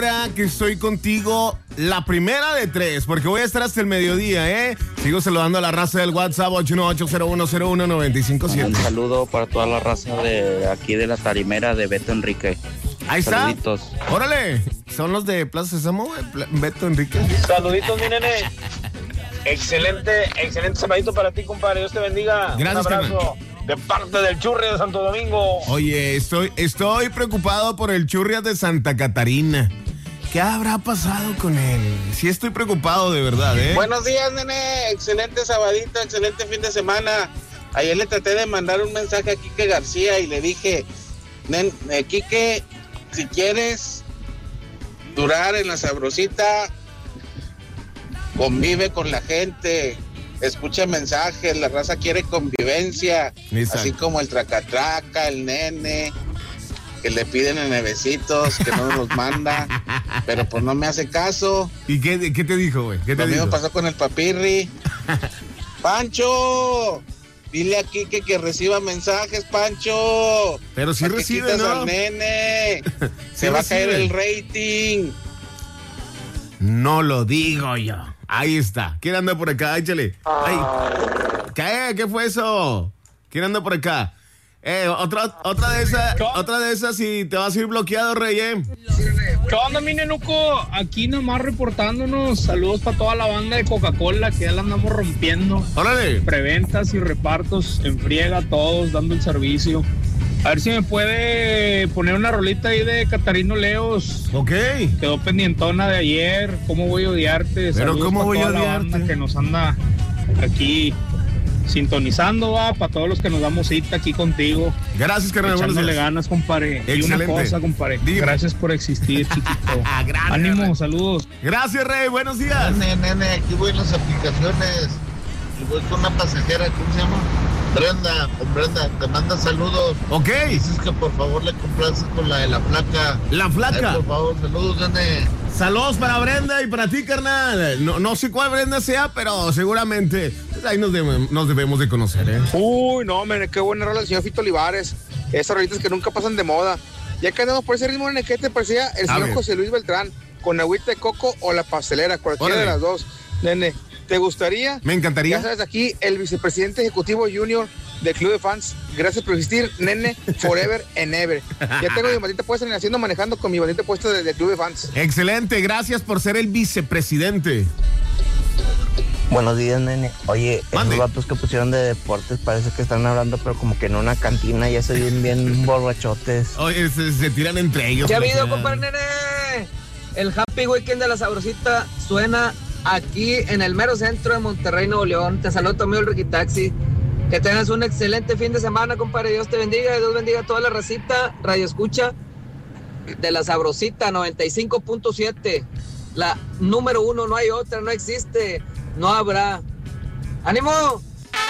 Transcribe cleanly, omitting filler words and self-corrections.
Que estoy contigo, la primera de 3, porque voy a estar hasta el mediodía, ¿eh? Sigo saludando a la raza del WhatsApp 818-0101-957. Un saludo para toda la raza de aquí de la Tarimera de Beto Enrique. Ahí Saluditos. está. Órale, son los de Plaza Sésamo, Beto Enrique. Saluditos, mi nene. Excelente sabadito para ti, compadre. Dios te bendiga. Gracias, un abrazo. carnal. De parte del Churri de Santo Domingo. Oye, estoy preocupado por el Churrias de Santa Catarina. ¿Qué habrá pasado con él? Sí estoy preocupado de verdad, ¿eh? Buenos días, nene. Excelente sabadito, excelente fin de semana. Ayer le traté de mandar un mensaje a Quique García y le dije, Quique, si quieres durar en la sabrosita, convive con la gente, escucha mensajes, la raza quiere convivencia, Exacto. Así como el tracatraca, el nene, que le piden en nevecitos, que no nos manda, pero pues no me hace caso. ¿Y qué te dijo, güey? ¿Qué te Lo mismo dijo? pasó con el papirri. Pancho, dile a Quique que reciba mensajes, Pancho. Pero sí ¿Para qué recibe, quitas ¿no? al nene? Sí Se va a caer recibe. el rating. No lo digo yo. Ahí está. ¿Quién anda por acá? Échale. Ay. ¿Qué fue eso? ¿Quién anda por acá? Otra de esas y te vas a ir bloqueado, Rey, ¿eh? ¿Qué onda, mi nenuco? Aquí nomás reportándonos. Saludos para toda la banda de Coca-Cola, que ya la andamos rompiendo. ¡Órale! Preventas y repartos en friega, todos dando el servicio. A ver si me puede poner una rolita ahí de Catarino Leos. Ok. Quedó pendientona de ayer. ¿Cómo voy a odiarte? Pero Saludos ¿cómo pa' voy a toda la odiarte? banda que nos anda aquí sintonizando, va, para todos los que nos damos cita aquí contigo. Gracias, carnal. Buenos Echándole días. ganas, compadre. Excelente. Y una cosa, compadre. Dime. Gracias por existir, chiquito. Gracias. Ánimo, saludos. Gracias, Rey. Buenos días. Nene, aquí voy en las aplicaciones y voy con una pasajera, ¿cómo se llama? Brenda, con Brenda, te manda saludos. Ok. Dices que por favor le complaces con la de la placa. La flaca. Ay, por favor, saludos, nene. Saludos para Brenda y para ti, carnal. No sé cuál Brenda sea, pero seguramente ahí nos debemos de conocer, ¿eh? Uy, no, men, qué buena rola el señor Fito Olivares. Esas rolitas que nunca pasan de moda. Ya que andamos por ese ritmo, nene, ¿qué te parecía el A señor ver. José Luis Beltrán con agüita de coco o la pastelera? Cualquiera Órale. de las dos. Nene, ¿te gustaría? Me encantaría. Ya sabes, aquí el vicepresidente ejecutivo junior del Club de Fans. Gracias por existir, nene, forever and ever. Ya tengo mi bandita puesta manejando con mi bandita puesta del Club de Fans. Excelente. Gracias por ser el vicepresidente. Buenos días, nene. Oye, Mande. esos vatos que pusieron de deportes parece que están hablando, pero como que en una cantina ya se ven bien borrachotes. Oye, se tiran entre ellos. ¿Qué ha la habido, chingada. compadre nene? El Happy Weekend de la Sabrosita suena aquí en el mero centro de Monterrey, Nuevo León. Te saludo también el Ricky Taxi. Que tengas un excelente fin de semana, compadre. Dios te bendiga y Dios bendiga a toda la racita. Radio escucha de la Sabrosita 95.7. La número 1, no hay otra, no existe, no habrá. ¡Ánimo!